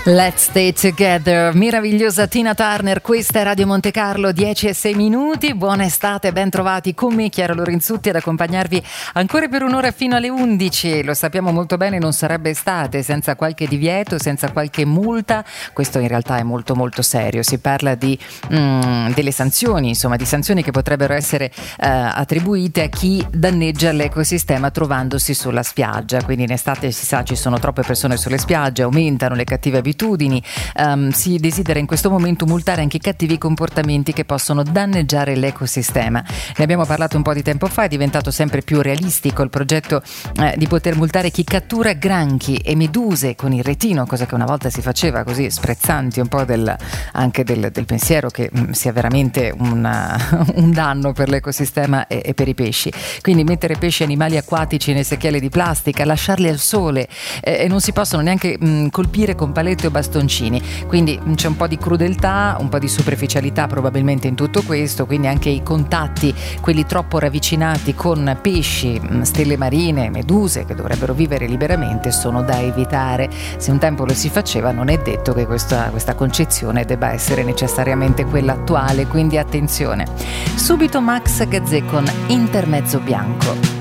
Let's Stay Together, meravigliosa Tina Turner. Questa è Radio Monte Carlo, 10:06. Buona estate, ben trovati con me Chiara Lorenzutti ad accompagnarvi ancora per un'ora fino alle 11. Lo sappiamo molto bene, non sarebbe estate senza qualche divieto, senza qualche multa. Questo in realtà è molto molto serio. Si parla di delle sanzioni, insomma di sanzioni che potrebbero essere attribuite a chi danneggia l'ecosistema trovandosi sulla spiaggia. Quindi in estate si sa ci sono troppe persone sulle spiagge, aumentano le cattive abitudini. Si desidera in questo momento multare anche i cattivi comportamenti che possono danneggiare l'ecosistema. Ne abbiamo parlato un po' di tempo fa, è diventato sempre più realistico il progetto di poter multare chi cattura granchi e meduse con il retino, cosa che una volta si faceva così sprezzanti un po' anche del pensiero che sia veramente un danno per l'ecosistema e per i pesci. Quindi mettere pesci e animali acquatici nei secchielli di plastica, lasciarli al sole e non si possono neanche colpire con palette o bastoncini, quindi c'è un po' di crudeltà, un po' di superficialità probabilmente in tutto questo, quindi anche i contatti, quelli troppo ravvicinati con pesci, stelle marine, meduse che dovrebbero vivere liberamente, sono da evitare. Se un tempo lo si faceva, non è detto che questa concezione debba essere necessariamente quella attuale, quindi attenzione. Subito Max Gazzè con Intermezzo Bianco.